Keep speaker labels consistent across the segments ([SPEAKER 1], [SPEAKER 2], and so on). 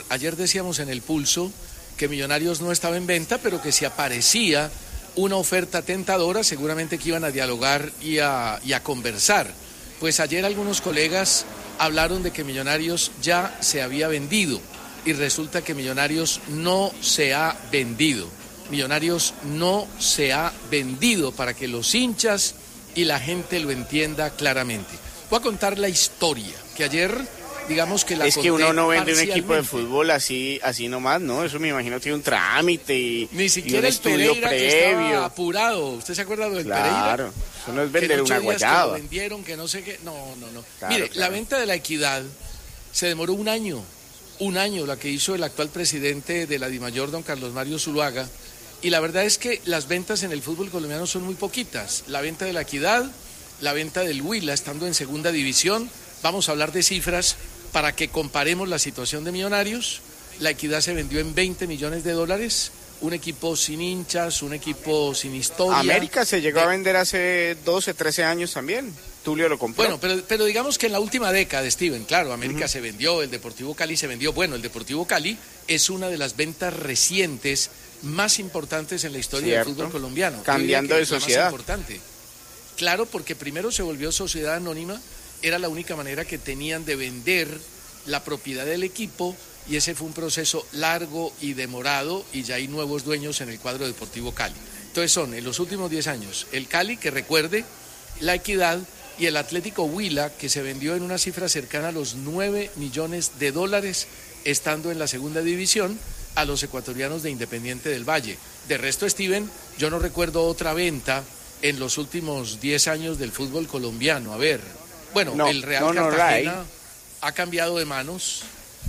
[SPEAKER 1] Ayer decíamos en El Pulso que Millonarios no estaba en venta, pero que si aparecía una oferta tentadora, seguramente que iban a dialogar y a conversar. Pues ayer algunos colegas hablaron de que Millonarios ya se había vendido y resulta que Millonarios no se ha vendido. Millonarios no se ha vendido, para que los hinchas y la gente lo entienda claramente. Voy a contar la historia, que ayer, digamos que la
[SPEAKER 2] conté. Es que uno no vende un equipo de fútbol así nomás, ¿no? Eso me imagino que tiene un trámite y
[SPEAKER 1] ni siquiera
[SPEAKER 2] y un estudio
[SPEAKER 1] Pereira,
[SPEAKER 2] previo.
[SPEAKER 1] Que estaba apurado. ¿Usted se acuerda del Pereira?
[SPEAKER 2] Claro, eso no es vender una guayaba.
[SPEAKER 1] Que lo vendieron, que no sé qué. No.
[SPEAKER 2] Claro,
[SPEAKER 1] Mire, la venta de la Equidad se demoró un año, la que hizo el actual presidente de la DIMAYOR, don Carlos Mario Zuluaga, y la verdad es que las ventas en el fútbol colombiano son muy poquitas. La venta de la Equidad, la venta del Huila, estando en segunda división. Vamos a hablar de cifras para que comparemos la situación de Millonarios. La Equidad se vendió en $20 millones, un equipo sin hinchas, un equipo sin historia.
[SPEAKER 2] América se llegó a vender hace 12, 13 años también. Tulio lo compró.
[SPEAKER 1] Bueno, pero digamos que en la última década, Steven, claro, América se vendió, el Deportivo Cali se vendió. Bueno, el Deportivo Cali es una de las ventas recientes más importantes en la historia del fútbol colombiano.
[SPEAKER 2] Cambiando de sociedad.
[SPEAKER 1] Más importante. Claro, porque primero se volvió sociedad anónima, era la única manera que tenían de vender la propiedad del equipo, y ese fue un proceso largo y demorado, y ya hay nuevos dueños en el cuadro Deportivo Cali. Entonces son, en los últimos 10 años, el Cali, que recuerde, la Equidad y el Atlético Huila, que se vendió en una cifra cercana a los $9 millones, estando en la segunda división, a los ecuatorianos de Independiente del Valle. De resto, Steven, yo no recuerdo otra venta en los últimos 10 años del fútbol colombiano. A ver, bueno, el Real Cartagena ha cambiado de manos,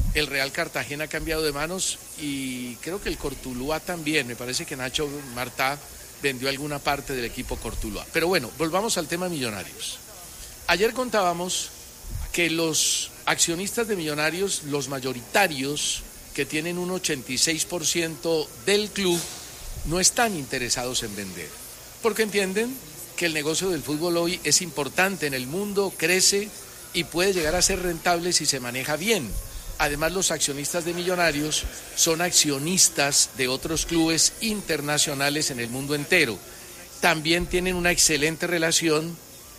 [SPEAKER 1] y creo que el Cortuluá también. Me parece que Nacho Martá vendió alguna parte del equipo Cortuluá. Pero bueno, volvamos al tema Millonarios. Ayer contábamos que los accionistas de Millonarios, los mayoritarios, que tienen un 86% del club, no están interesados en vender, porque entienden que el negocio del fútbol hoy es importante en el mundo, crece y puede llegar a ser rentable si se maneja bien. Además, los accionistas de Millonarios son accionistas de otros clubes internacionales en el mundo entero. También tienen una excelente relación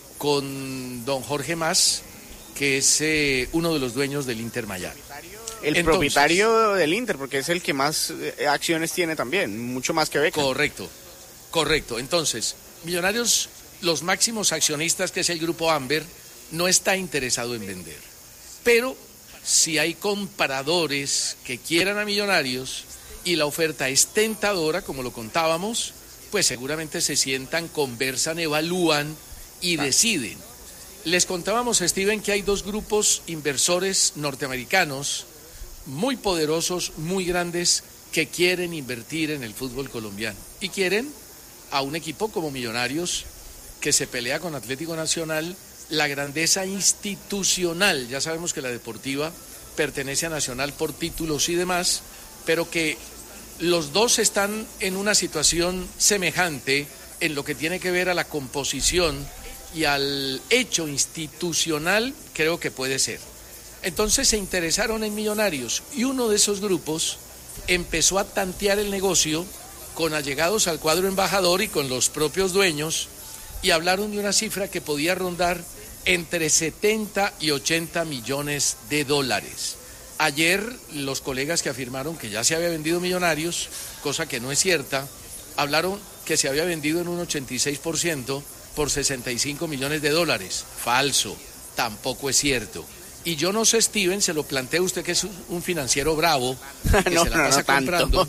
[SPEAKER 1] con don Jorge Mas, que es uno de los dueños del Inter Miami.
[SPEAKER 2] El propietario del Inter, porque es el que más acciones tiene también, mucho más que Beckham.
[SPEAKER 1] Correcto. Entonces, Millonarios, los máximos accionistas, que es el Grupo Amber, no está interesado en vender. Pero si hay compradores que quieran a Millonarios y la oferta es tentadora, como lo contábamos, pues seguramente se sientan, conversan, evalúan y deciden. Les contábamos, Steven, que hay dos grupos inversores norteamericanos muy poderosos, muy grandes, que quieren invertir en el fútbol colombiano y quieren a un equipo como Millonarios, que se pelea con Atlético Nacional, la grandeza institucional. Ya sabemos que la Deportiva pertenece a Nacional por títulos y demás, pero que los dos están en una situación semejante en lo que tiene que ver a la composición y al hecho institucional. Creo que puede ser. Entonces se interesaron en Millonarios, y uno de esos grupos empezó a tantear el negocio con allegados al cuadro embajador y con los propios dueños, y hablaron de una cifra que podía rondar entre 70 y 80 millones de dólares. Ayer los colegas que afirmaron que ya se había vendido Millonarios, cosa que no es cierta, hablaron que se había vendido en un 86% por 65 millones de dólares. Falso, tampoco es cierto. Y yo no sé, Steven, se lo plantea usted, que es un financiero bravo, que
[SPEAKER 2] no,
[SPEAKER 1] se la pasa comprando.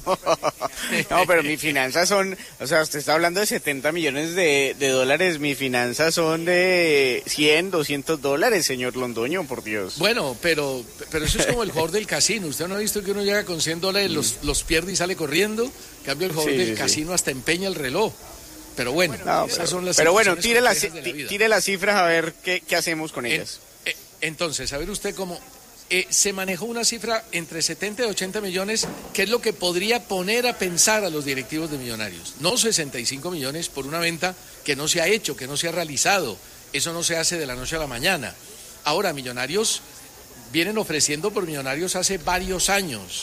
[SPEAKER 2] No, pero mis finanzas son, o sea, usted está hablando de 70 millones de dólares, mis finanzas son de 100, 200 dólares, señor Londoño, por Dios.
[SPEAKER 1] Bueno, pero eso es como el jugador del casino. Usted no ha visto que uno llega con 100 dólares, los pierde y sale corriendo. En cambio, el jugador del casino hasta empeña el reloj. Pero bueno, esas son las
[SPEAKER 2] pero bueno, tire las cifras a ver qué hacemos con ellas.
[SPEAKER 1] Entonces, a ver usted cómo se manejó una cifra entre 70 y 80 millones, que es lo que podría poner a pensar a los directivos de Millonarios. No 65 millones por una venta que no se ha hecho, que no se ha realizado. Eso no se hace de la noche a la mañana. Ahora, Millonarios vienen ofreciendo por Millonarios hace varios años.